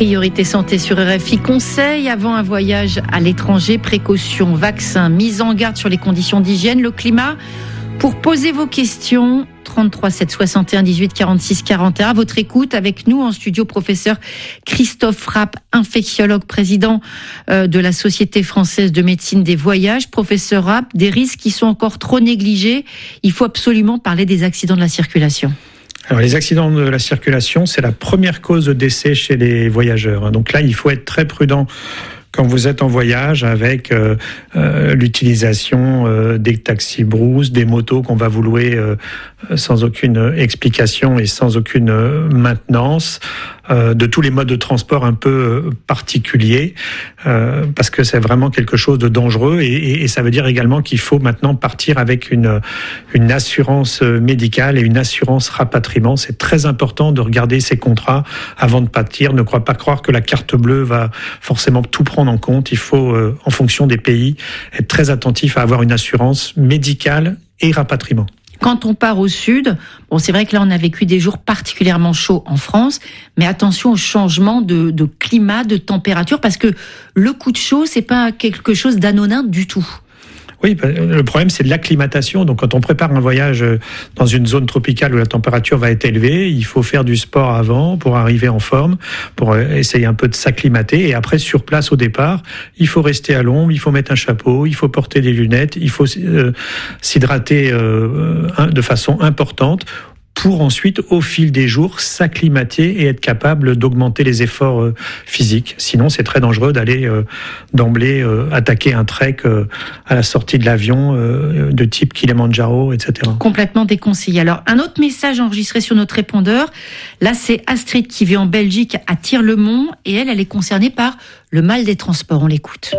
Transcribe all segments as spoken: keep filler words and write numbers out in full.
Priorité santé sur R F I. Conseil avant un voyage à l'étranger, précautions, vaccins, mise en garde sur les conditions d'hygiène, le climat. Pour poser vos questions, trente-trois sept soixante et un dix-huit quarante-six quarante et un. À votre écoute, avec nous en studio, professeur Christophe Rapp, infectiologue, président de la Société française de médecine des voyages. Professeur Rapp, des risques qui sont encore trop négligés. Il faut absolument parler des accidents de la circulation. Alors, les accidents de la circulation, c'est la première cause de décès chez les voyageurs. Donc là, il faut être très prudent quand vous êtes en voyage avec euh, euh, l'utilisation euh, des taxis brousse, des motos qu'on va vous louer euh, sans aucune explication et sans aucune euh, maintenance, euh, de tous les modes de transport un peu euh, particuliers, euh, parce que c'est vraiment quelque chose de dangereux et, et, et ça veut dire également qu'il faut maintenant partir avec une, une assurance médicale et une assurance rapatriement. C'est très important de regarder ces contrats avant de partir. Ne crois pas croire que la carte bleue va forcément tout prendre en compte. Il faut, euh, en fonction des pays, être très attentif à avoir une assurance médicale et rapatriement. Quand on part au sud, bon, c'est vrai que là, on a vécu des jours particulièrement chauds en France, mais attention au changement de, de climat, de température, parce que le coup de chaud, c'est pas quelque chose d'anodin du tout. Oui, le problème, c'est de l'acclimatation. Donc, quand on prépare un voyage dans une zone tropicale où la température va être élevée, il faut faire du sport avant pour arriver en forme, pour essayer un peu de s'acclimater. Et après, sur place, au départ, il faut rester à l'ombre, il faut mettre un chapeau, il faut porter des lunettes, il faut euh, s'hydrater euh, de façon importante, pour ensuite, au fil des jours, s'acclimater et être capable d'augmenter les efforts euh, physiques. Sinon, c'est très dangereux d'aller euh, d'emblée euh, attaquer un trek euh, à la sortie de l'avion euh, de type Kilimandjaro, et cetera. Complètement déconseillé. Alors, un autre message enregistré sur notre répondeur. Là, c'est Astrid qui vit en Belgique, à Tir-le-Mont, et elle, elle est concernée par le mal des transports. On l'écoute.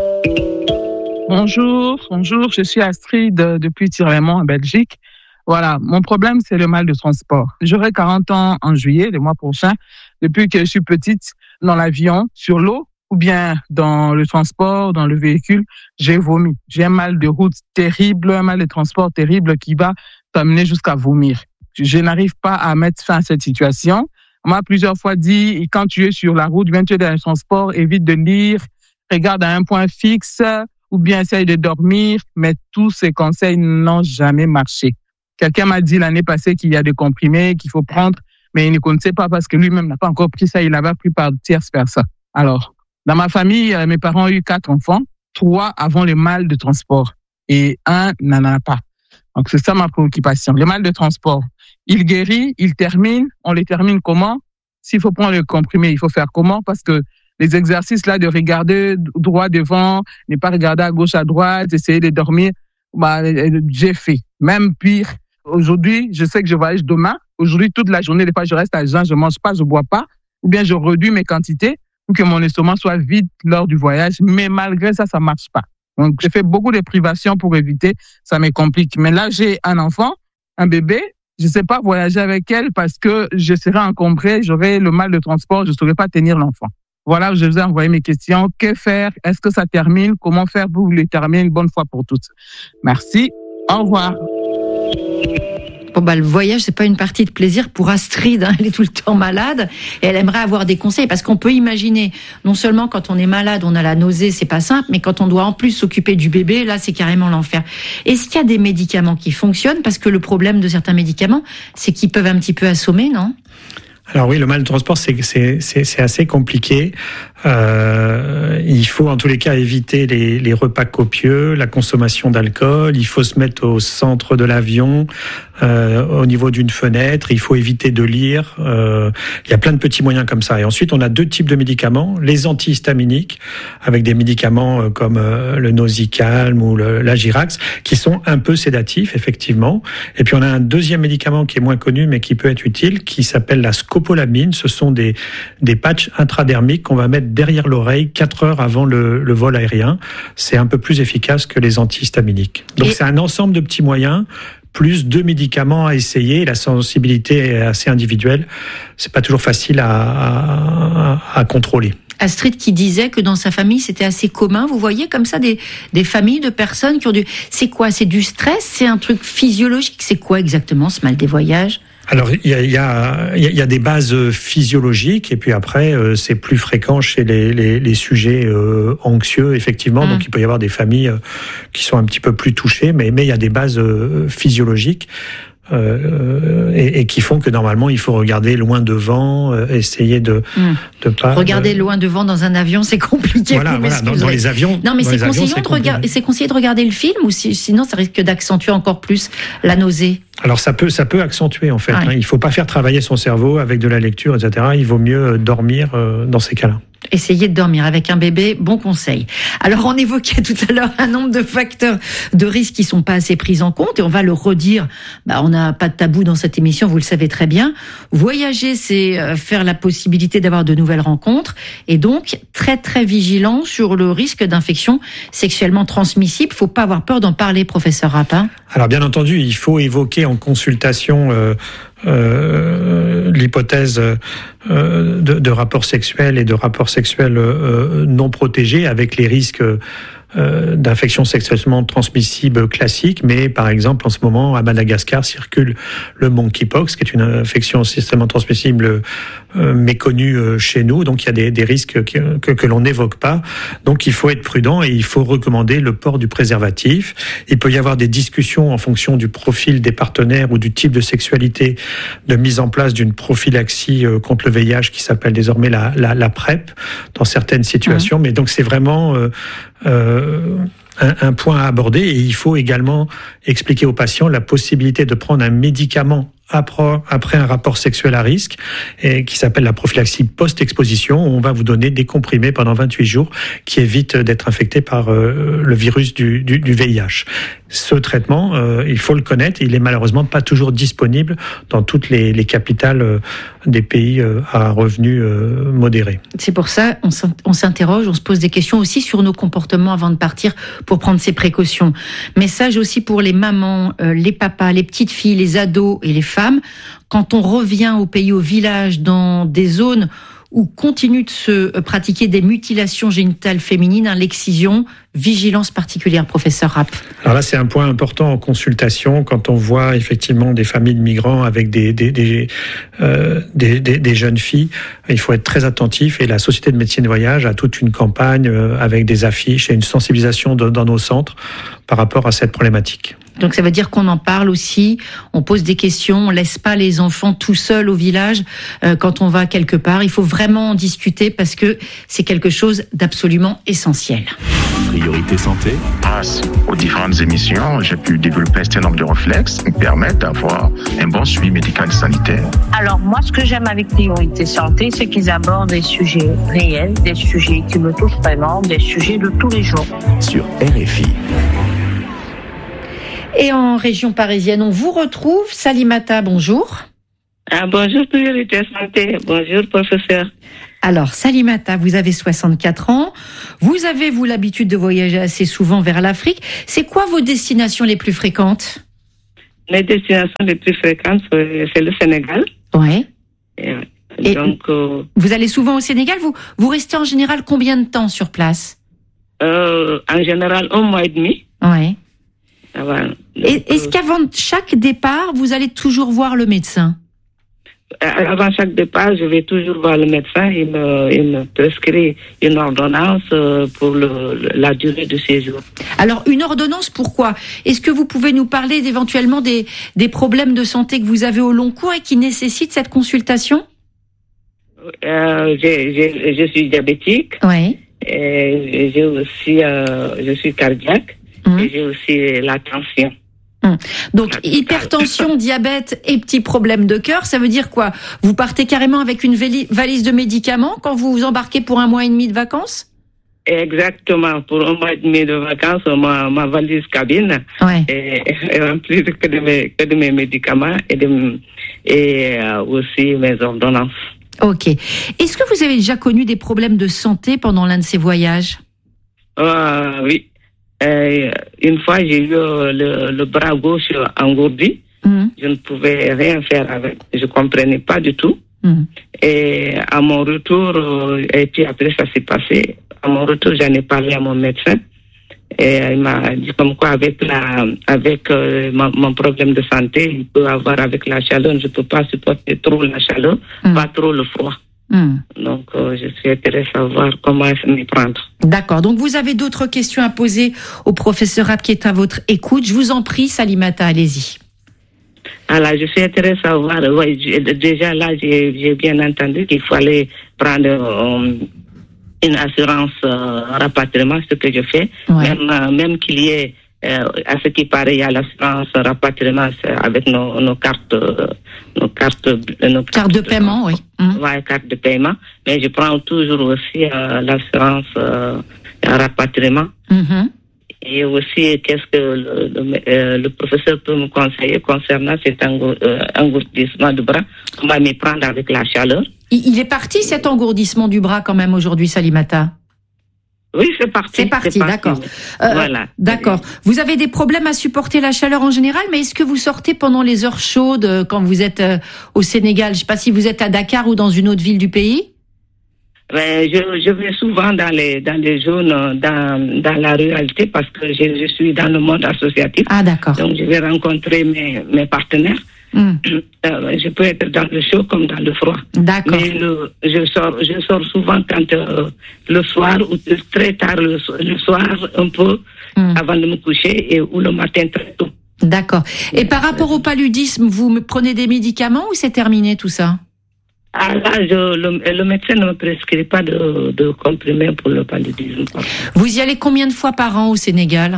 Bonjour, bonjour, je suis Astrid depuis Tir-le-Mont en Belgique. Voilà, mon problème, c'est le mal de transport. J'aurai quarante ans en juillet, le mois prochain. Depuis que je suis petite, dans l'avion, sur l'eau, ou bien dans le transport, dans le véhicule, j'ai vomi. J'ai un mal de route terrible, un mal de transport terrible qui va t'amener jusqu'à vomir. Je n'arrive pas à mettre fin à cette situation. On m'a plusieurs fois dit, quand tu es sur la route, bien tu es dans le transport, évite de lire, regarde à un point fixe, ou bien essaye de dormir, mais tous ces conseils n'ont jamais marché. Quelqu'un m'a dit l'année passée qu'il y a des comprimés qu'il faut prendre, mais il ne connaissait pas parce que lui-même n'a pas encore pris ça. Il avait pris par tierce personne. Alors, dans ma famille, mes parents ont eu quatre enfants. Trois avons le mal de transport et un n'en a pas. Donc, c'est ça ma préoccupation. Le mal de transport, il guérit, il termine. On les termine comment? S'il faut prendre le comprimé, il faut faire comment? Parce que les exercices là de regarder droit devant, ne pas regarder à gauche, à droite, essayer de dormir, bah, j'ai fait. Même pire. Aujourd'hui, je sais que je voyage demain. Aujourd'hui, toute la journée, des fois, je reste à jeun, je mange pas, je bois pas. Ou bien je réduis mes quantités pour que mon estomac soit vide lors du voyage. Mais malgré ça, ça marche pas. Donc, j'ai fait beaucoup de privations pour éviter. Ça me complique. Mais là, j'ai un enfant, un bébé. Je sais pas voyager avec elle parce que je serai encombré, j'aurai le mal de transport, je saurais pas tenir l'enfant. Voilà, je vous ai envoyé mes questions. Que faire? Est-ce que ça termine? Comment faire pour les terminer une bonne fois pour toutes? Merci. Au revoir. Bon bah, le voyage, c'est pas une partie de plaisir pour Astrid, hein. Elle est tout le temps malade et elle aimerait avoir des conseils parce qu'on peut imaginer, non seulement quand on est malade, on a la nausée, c'est pas simple, mais quand on doit en plus s'occuper du bébé, là, c'est carrément l'enfer. Est-ce qu'il y a des médicaments qui fonctionnent? Parce que le problème de certains médicaments, c'est qu'ils peuvent un petit peu assommer, non? Alors oui, le mal de transport, c'est, c'est, c'est, c'est assez compliqué. Euh, il faut en tous les cas éviter les, les repas copieux, la consommation d'alcool. Il faut se mettre au centre de l'avion, euh, au niveau d'une fenêtre. Il faut éviter de lire. Euh, il y a plein de petits moyens comme ça. Et ensuite, on a deux types de médicaments. Les antihistaminiques, avec des médicaments comme euh, le Nausicalm ou le, l'Agirax, qui sont un peu sédatifs, effectivement. Et puis, on a un deuxième médicament qui est moins connu, mais qui peut être utile, qui s'appelle la scopolamine. Ce sont des, des patchs intradermiques qu'on va mettre derrière l'oreille quatre heures avant le, le vol aérien. C'est un peu plus efficace que les antihistaminiques. Donc, Et... c'est un ensemble de petits moyens, plus deux médicaments à essayer. La sensibilité est assez individuelle. C'est pas toujours facile à, à, à contrôler. Astrid qui disait que dans sa famille, c'était assez commun. Vous voyez comme ça des, des familles de personnes qui ont du... C'est quoi? C'est du stress? C'est un truc physiologique? C'est quoi exactement ce mal des voyages? Alors, il y a, il y, a, il y a des bases physiologiques, et puis après, euh, c'est plus fréquent chez les, les, les sujets euh, anxieux, effectivement. Mmh. Donc, il peut y avoir des familles euh, qui sont un petit peu plus touchées, mais, mais il y a des bases euh, physiologiques. Euh, et, et qui font que normalement il faut regarder loin devant, euh, essayer de mmh. de pas regarder euh... loin devant dans un avion, c'est compliqué. Voilà, voilà dans, dans les avions. Non, mais c'est conseillé avions, c'est de regarder. C'est conseillé de regarder le film, ou si, sinon ça risque d'accentuer encore plus la nausée. Alors ça peut ça peut accentuer en fait. Ouais. Hein, il faut pas faire travailler son cerveau avec de la lecture, et cetera. Il vaut mieux dormir euh, dans ces cas-là. Essayez de dormir avec un bébé, bon conseil. Alors, on évoquait tout à l'heure un nombre de facteurs de risque qui sont pas assez pris en compte, et on va le redire. Bah, on n'a pas de tabou dans cette émission, vous le savez très bien. Voyager, c'est faire la possibilité d'avoir de nouvelles rencontres, et donc très très vigilant sur le risque d'infection sexuellement transmissible. Faut pas avoir peur d'en parler, professeur Rapin. Alors, bien entendu, il faut évoquer en consultation euh, Euh, l'hypothèse euh, de, de rapports sexuels et de rapports sexuels euh, non protégés, avec les risques euh, d'infections sexuellement transmissibles classiques. Mais par exemple, en ce moment, à Madagascar, circule le monkeypox, qui est une infection sexuellement transmissible euh, méconnue euh, chez nous. Donc il y a des, des risques que, que, que l'on n'évoque pas. Donc il faut être prudent et il faut recommander le port du préservatif. Il peut y avoir des discussions en fonction du profil des partenaires ou du type de sexualité, de mise en place d'une prophylaxie euh, contre le V I H qui s'appelle désormais la, la, la PrEP dans certaines situations. Mmh. Mais donc c'est vraiment euh, euh, un, un point à aborder, et il faut également expliquer aux patients la possibilité de prendre un médicament après un rapport sexuel à risque, et qui s'appelle la prophylaxie post-exposition, où on va vous donner des comprimés pendant vingt-huit jours qui évitent d'être infecté par euh, le virus du, du, du V I H. Ce traitement, euh, il faut le connaître, il est malheureusement pas toujours disponible dans toutes les, les capitales euh, des pays euh, à revenus euh, modérés. C'est pour ça on s'interroge, on se pose des questions aussi sur nos comportements avant de partir pour prendre ces précautions. Message aussi pour les mamans, euh, les papas, les petites filles, les ados et les femmes. Quand on revient au pays, au village, dans des zones où continuent de se pratiquer des mutilations génitales féminines, hein, l'excision, vigilance particulière, professeur Rapp. Alors là, c'est un point important en consultation, quand on voit effectivement des familles de migrants avec des, des, des, euh, des, des, des jeunes filles. Il faut être très attentif, et la Société de médecine voyage a toute une campagne euh, avec des affiches et une sensibilisation de, dans nos centres par rapport à cette problématique. Donc ça veut dire qu'on en parle aussi, on pose des questions, on laisse pas les enfants tout seuls au village euh, quand on va quelque part. Il faut vraiment en discuter parce que c'est quelque chose d'absolument essentiel. Priorité santé. Grâce aux différentes émissions, j'ai pu développer un certain nombre de réflexes qui me permettent d'avoir un bon suivi médical et sanitaire. Alors moi, ce que j'aime avec Priorité santé, c'est qu'ils abordent des sujets réels, des sujets qui me touchent vraiment, des sujets de tous les jours. Sur R F I. Et en région parisienne, on vous retrouve. Salimata, bonjour. Ah, bonjour, Priorité santé. Bonjour, professeur. Alors, Salimata, vous avez soixante-quatre ans. Vous avez, vous, l'habitude de voyager assez souvent vers l'Afrique. C'est quoi vos destinations les plus fréquentes? Mes destinations les plus fréquentes, c'est le Sénégal. Oui. Et, Et donc, euh, vous allez souvent au Sénégal. Vous, vous restez en général combien de temps sur place? euh, En général, un mois et demi. Oui. Voilà. Donc, Et, est-ce qu'avant chaque départ, vous allez toujours voir le médecin? Avant chaque départ, je vais toujours voir le médecin. Il me, il me prescrit une ordonnance pour le, la durée de séjour. Alors, une ordonnance, pourquoi? Est-ce que vous pouvez nous parler éventuellement des, des problèmes de santé que vous avez au long cours et qui nécessitent cette consultation? euh, j'ai, j'ai, Je suis diabétique. Oui. Et j'ai aussi, euh, je suis cardiaque. Mmh. Et j'ai aussi la tension. Mmh. Donc, hypertension, diabète et petits problèmes de cœur, ça veut dire quoi? Vous partez carrément avec une valise de médicaments quand vous vous embarquez pour un mois et demi de vacances? Exactement. Pour un mois et demi de vacances, ma, ma valise cabine ouais. est, est remplie que de mes, que de mes médicaments et, de, et euh, aussi mes ordonnances. Ok. Est-ce que vous avez déjà connu des problèmes de santé pendant l'un de ces voyages? euh, Oui. Euh, une fois, j'ai eu euh, le, le bras gauche engourdi. Mmh. Je ne pouvais rien faire avec. Je ne comprenais pas du tout. Mmh. Et à mon retour, euh, et puis après, ça s'est passé. À mon retour, j'en ai parlé à mon médecin. Et il m'a dit comme quoi avec la, avec euh, mon, mon problème de santé, il peut avoir avec la chaleur, je peux pas supporter trop la chaleur, mmh. pas trop le froid. Mmh. Donc, euh, je souhaiterais savoir comment m'y prendre. D'accord. Donc, vous avez d'autres questions à poser au professeur Rapp qui est à votre écoute. Je vous en prie, Salimata, allez-y. Alors, je souhaiterais savoir, ouais, déjà là, j'ai, j'ai bien entendu qu'il fallait prendre euh, une assurance euh, rapatriement, ce que je fais. Ouais. Même, euh, même qu'il y ait, euh, à ce qui paraît, il y a l'assurance rapatriement avec nos, nos cartes, euh, nos cartes, nos cartes, carte de, de paiement, oui. Mmh. Ouais, carte de paiement. Mais je prends toujours aussi euh, l'assurance euh, rapatriement. Mmh. Et aussi, qu'est-ce que le, le, euh, le professeur peut me conseiller concernant cet engour, euh, engourdissement du bras, comment m'y prendre avec la chaleur. Il, il est parti cet engourdissement du bras quand même aujourd'hui, Salimata? Oui, c'est parti. C'est parti, c'est parti. D'accord. Euh, voilà. D'accord. Vous avez des problèmes à supporter la chaleur en général, mais est-ce que vous sortez pendant les heures chaudes quand vous êtes euh, au Sénégal? Je ne sais pas si vous êtes à Dakar ou dans une autre ville du pays. Ben, je, je vais souvent dans les dans les zones, dans dans la ruralité parce que je, je suis dans le monde associatif. Ah, d'accord. Donc je vais rencontrer mes mes partenaires. Mm. Euh, je peux être dans le chaud comme dans le froid. D'accord. Mais le, je sors je sors souvent quand euh, le soir ou très tard le, le soir un peu mm. avant de me coucher et ou le matin très tôt. D'accord. Et par rapport au paludisme, vous prenez des médicaments ou c'est terminé tout ça? Ah là, je, le, le médecin ne me prescrit pas de, de comprimés pour le paludisme. Vous y allez combien de fois par an au Sénégal?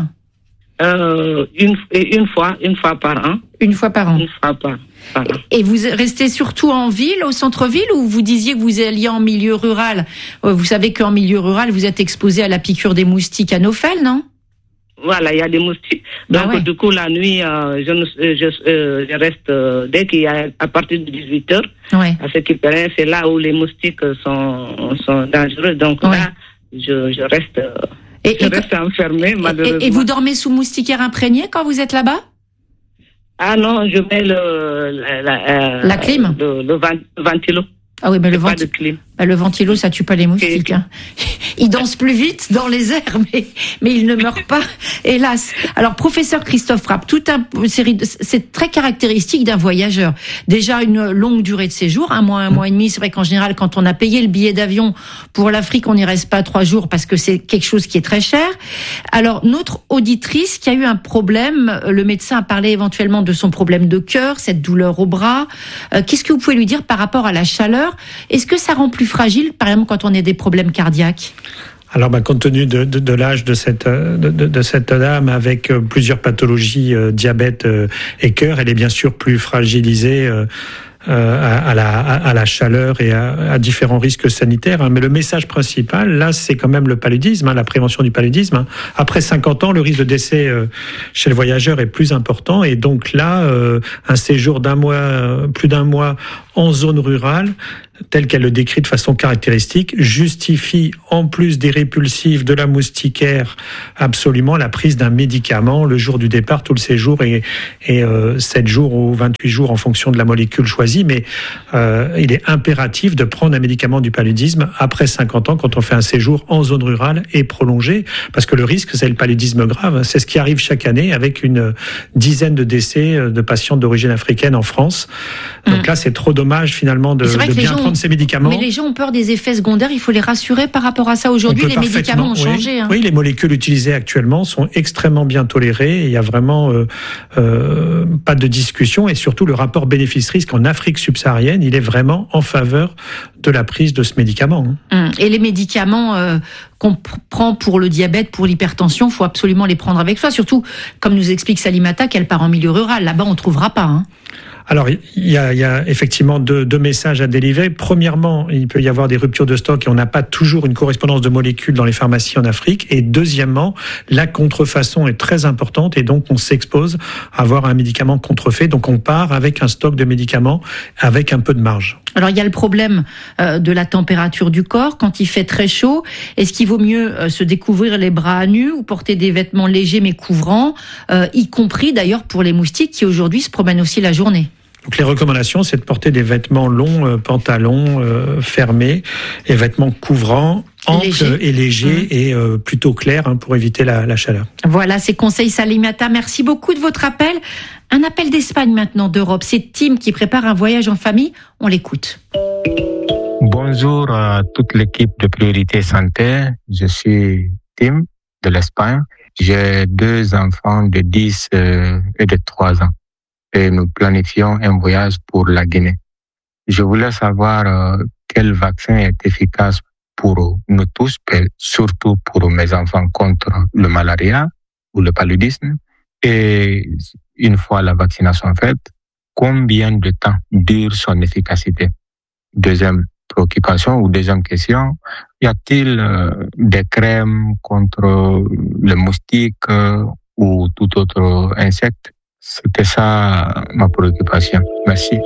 euh, une, une fois, une fois par an. Une fois par an. Une fois par, par an. Et vous restez surtout en ville, au centre-ville, ou vous disiez que vous alliez en milieu rural? Vous savez qu'en milieu rural, vous êtes exposé à la piqûre des moustiques anopheles, non? Voilà, il y a des moustiques. Donc, ah ouais. Du coup, la nuit, euh, je, je, euh, je reste, euh, dès qu'il y a, à partir de dix-huit heures, ouais. à ce qui paraît, c'est là où les moustiques sont, sont dangereux. Donc ouais. là, je, je reste, euh, et, je et, reste enfermé, malheureusement. Et, et vous dormez sous moustiquaire imprégné quand vous êtes là-bas? Ah non, je mets le, la, la, la clim? Le, le ventilo. Ah oui, mais le, venti... bah, le ventilo, ça tue pas les moustiques. Hein. Ils dansent plus vite dans les airs, mais, mais ils ne meurent pas, hélas. Alors, professeur Christophe Rapp, toute une série de... c'est très caractéristique d'un voyageur. Déjà, une longue durée de séjour, un mois, un mois et demi. C'est vrai qu'en général, quand on a payé le billet d'avion pour l'Afrique, on n'y reste pas trois jours parce que c'est quelque chose qui est très cher. Alors, notre auditrice qui a eu un problème, le médecin a parlé éventuellement de son problème de cœur, cette douleur au bras. Euh, qu'est-ce que vous pouvez lui dire par rapport à la chaleur? Est-ce que ça rend plus fragile, par exemple, quand on a des problèmes cardiaques? Alors, bah, compte tenu de, de, de l'âge de cette, de, de, de cette dame avec euh, plusieurs pathologies, euh, diabète euh, et cœur, elle est bien sûr plus fragilisée euh, euh, à, à, la, à la chaleur et à, à différents risques sanitaires. Hein. Mais le message principal, là, c'est quand même le paludisme, hein, la prévention du paludisme. Hein. Après cinquante ans, le risque de décès euh, chez le voyageur est plus important. Et donc là, euh, un séjour d'un mois, euh, plus d'un mois en zone rurale, tel qu'elle le décrit de façon caractéristique, justifie, en plus des répulsifs, de la moustiquaire, absolument la prise d'un médicament le jour du départ, tout le séjour, et, et euh, sept jours ou vingt-huit jours en fonction de la molécule choisie. Mais euh, il est impératif de prendre un médicament du paludisme après cinquante ans quand on fait un séjour en zone rurale et prolongé, parce que le risque, c'est le paludisme grave. C'est ce qui arrive chaque année avec une dizaine de décès de patients d'origine africaine en France. Donc mmh. là, c'est trop dommage finalement de, de bien prendre ces médicaments. Mais les gens ont peur des effets secondaires, il faut les rassurer par rapport à ça. Aujourd'hui, les médicaments ont changé. Oui, hein. oui, les molécules utilisées actuellement sont extrêmement bien tolérées. Il y a vraiment euh, euh, pas de discussion, et surtout le rapport bénéfice-risque en Afrique subsaharienne, il est vraiment en faveur de la prise de ce médicament. Hum. Et les médicaments euh, qu'on prend pour le diabète, pour l'hypertension, il faut absolument les prendre avec soi. Surtout, comme nous explique Salimata, qu'elle part en milieu rural. Là-bas, on ne trouvera pas. Hein. Alors, il y a, il y a effectivement deux, deux messages à délivrer. Premièrement, il peut y avoir des ruptures de stock et on n'a pas toujours une correspondance de molécules dans les pharmacies en Afrique. Et deuxièmement, la contrefaçon est très importante et donc on s'expose à avoir un médicament contrefait. Donc on part avec un stock de médicaments avec un peu de marge. Alors, il y a le problème euh, de la température du corps. Quand il fait très chaud, est-ce qu'il vaut mieux euh, se découvrir les bras à nu ou porter des vêtements légers mais couvrants, euh, y compris d'ailleurs pour les moustiques qui aujourd'hui se promènent aussi la journée? Donc les recommandations, c'est de porter des vêtements longs, euh, pantalons euh, fermés et vêtements couvrants ample léger. et léger mmh. et euh, plutôt clair hein, pour éviter la, la chaleur. Voilà, c'est conseils Salimata. Merci beaucoup de votre appel. Un appel d'Espagne maintenant, d'Europe. C'est Tim qui prépare un voyage en famille. On l'écoute. Bonjour à toute l'équipe de Priorité Santé. Je suis Tim de l'Espagne. J'ai deux enfants de dix et de trois ans. Et nous planifions un voyage pour la Guinée. Je voulais savoir euh, quel vaccin est efficace pour nous tous, mais surtout pour mes enfants contre le malaria ou le paludisme. Et une fois la vaccination faite, combien de temps dure son efficacité? Deuxième préoccupation ou deuxième question, y a-t-il euh, des crèmes contre le moustique euh, ou tout autre insecte? C'était ça ma préoccupation. Merci.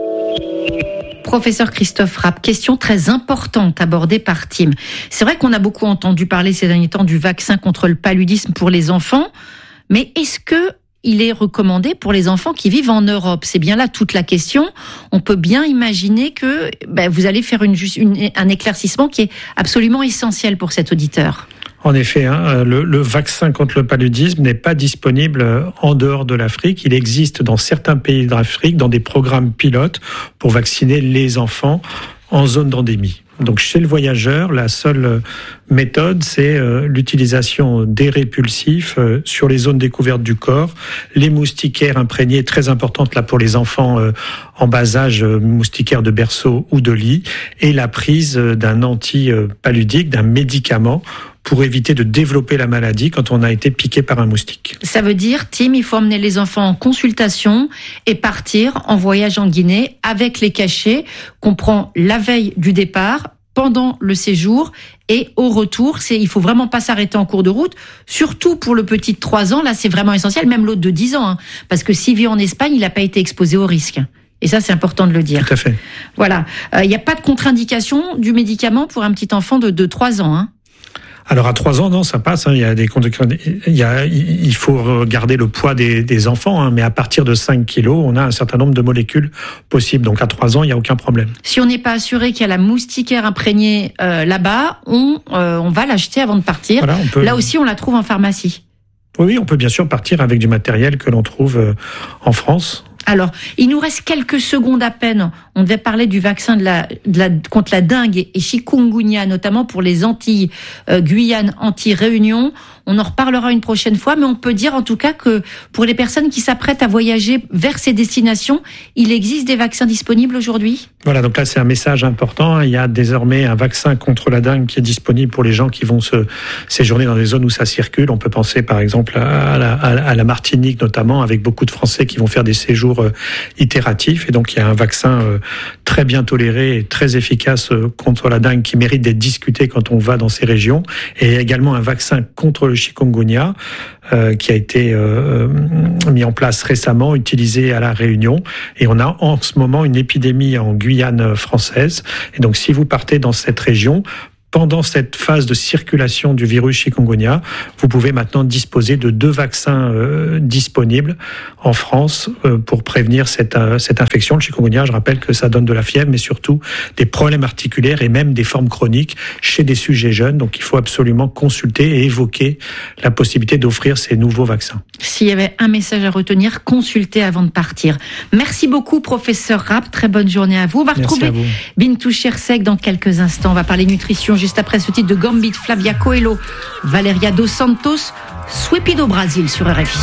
Professeur Christophe Rapp, question très importante abordée par Tim. C'est vrai qu'on a beaucoup entendu parler ces derniers temps du vaccin contre le paludisme pour les enfants, mais est-ce que il est recommandé pour les enfants qui vivent en Europe? C'est bien là toute la question. On peut bien imaginer que ben, vous allez faire une, une, un éclaircissement qui est absolument essentiel pour cet auditeur. En effet, hein, le, le vaccin contre le paludisme n'est pas disponible en dehors de l'Afrique. Il existe dans certains pays d'Afrique, dans des programmes pilotes pour vacciner les enfants en zone d'endémie. Donc chez le voyageur, la seule méthode, c'est euh, l'utilisation des répulsifs euh, sur les zones découvertes du corps, les moustiquaires imprégnés, très importante là pour les enfants euh, en bas âge, euh, moustiquaires de berceau ou de lit, et la prise euh, d'un anti-paludique, d'un médicament pour éviter de développer la maladie quand on a été piqué par un moustique. Ça veut dire, Tim, il faut emmener les enfants en consultation et partir en voyage en Guinée avec les cachets qu'on prend la veille du départ, pendant le séjour et au retour. C'est, il faut vraiment pas s'arrêter en cours de route, surtout pour le petit de trois ans. Là, c'est vraiment essentiel, même l'autre de dix ans, hein, parce que s'il vit en Espagne, il n'a pas été exposé au risque. Et ça, c'est important de le dire. Tout à fait. Voilà. Il euh, n'y a pas de contre-indication du médicament pour un petit enfant de, de trois ans, hein. Alors à trois ans, non, ça passe. Hein. Il y a des il y a, il faut regarder le poids des, des enfants, hein. Mais à partir de cinq kilos, on a un certain nombre de molécules possibles. Donc à trois ans, il n'y a aucun problème. Si on n'est pas assuré qu'il y a la moustiquaire imprégnée euh, là-bas, on euh, on va l'acheter avant de partir. Voilà, on peut... Là aussi, on la trouve en pharmacie. Oui, on peut bien sûr partir avec du matériel que l'on trouve euh, en France. Alors, il nous reste quelques secondes à peine. On devait parler du vaccin de la, de la, contre la dengue et chikungunya, notamment pour les Antilles, euh, Guyane, Antilles, Réunion. On en reparlera une prochaine fois, mais on peut dire en tout cas que pour les personnes qui s'apprêtent à voyager vers ces destinations, il existe des vaccins disponibles aujourd'hui? Voilà, donc là c'est un message important. Il y a désormais un vaccin contre la dengue qui est disponible pour les gens qui vont se séjourner dans des zones où ça circule. On peut penser par exemple à la, à la Martinique notamment, avec beaucoup de Français qui vont faire des séjours itératifs. Et donc il y a un vaccin très bien toléré et très efficace contre la dengue qui mérite d'être discuté quand on va dans ces régions. Et également un vaccin contre le chikungunya euh, qui a été euh, mis en place récemment, utilisé à la Réunion. Et on a en ce moment une épidémie en Guyane française. Et donc si vous partez dans cette région, pendant cette phase de circulation du virus chikungunya, vous pouvez maintenant disposer de deux vaccins euh, disponibles en France euh, pour prévenir cette, euh, cette infection. Le chikungunya, je rappelle que ça donne de la fièvre, mais surtout des problèmes articulaires et même des formes chroniques chez des sujets jeunes. Donc il faut absolument consulter et évoquer la possibilité d'offrir ces nouveaux vaccins. S'il y avait un message à retenir, consultez avant de partir. Merci beaucoup, professeur Rapp. Très bonne journée à vous. On va Merci retrouver Bintou Chersek dans quelques instants. On va parler nutrition juste après ce titre de Gambit, Flavia Coelho, Valeria dos Santos, Suepido Brasil sur R F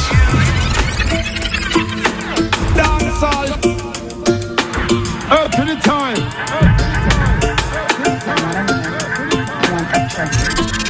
I.